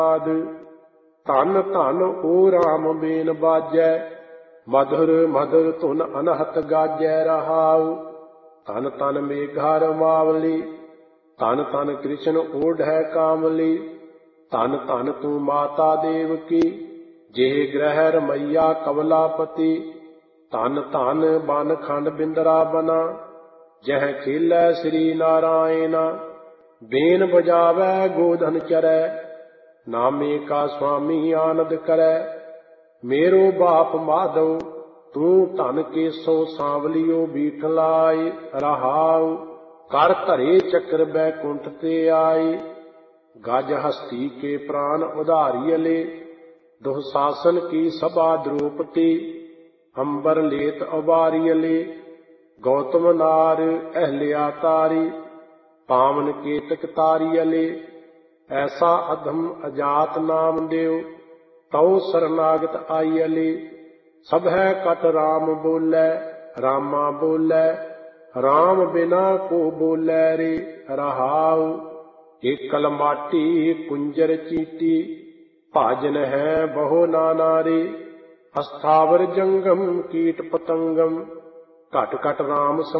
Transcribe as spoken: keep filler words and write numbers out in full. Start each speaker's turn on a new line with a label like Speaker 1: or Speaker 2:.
Speaker 1: ਧਨ ਧਨ ਓ ਰਾਮ ਬੇਨ ਬਾਜੈ, ਮਧੁਰ ਮਧੁਰ ਧੁਨ ਅਨਹਤ ਗਾਜੈ ਰਹਾਉ। ਧਨ ਧਨ ਮੇਘਾ ਰਮਾਵਲੀ, ਧਨ ਧਨ ਕ੍ਰਿਸ਼ਨ ਓਢੈ ਕਾਮਲੀ। ਧਨ ਧਨ ਤੂੰ ਮਾਤਾ ਦੇਵਕੀ, ਜਿਹ ਗ੍ਰਹਿ ਰਮਈਆ ਕਮਲਾਪਤੀ। ਧਨ ਧਨ ਬਨ ਖੰਡ ਬਿੰਦਰਾਬਨਾ, ਜਹ ਖੇਲੈ ਸ੍ਰੀ ਨਾਰਾਇਣਾ। ਬੇਨ ਬਜਾਵੈ ਗੋਧਨ ਚਰੈ, ਨਾਮੇ ਕਾ ਸੁਆਮੀ ਆਨੰਦ ਕਰੈ। मेरो बाप माधव, तू धन केसो सांवलियो बीठलाय रहाउ। कर धरे चक्र बैकुंठ ते आई, गज हस्ती के प्राण उधारियले। दुःशासन की सभा द्रौपदी, अंबर लेत अबारियले। गौतम नार अहल्या तारी, पावन केतक तारियले। ऐसा अधम अजात नाम देव, तौ शरणागत आइयले। सब है कट राम बोलै, रामा बोलै, राम बिना को बोलै रे रहाउ। एकल माटी कुंजर चीटी, भाजन है बहु नाना रे। अस्थावर जंगम कीट पतंगम, घट घट राम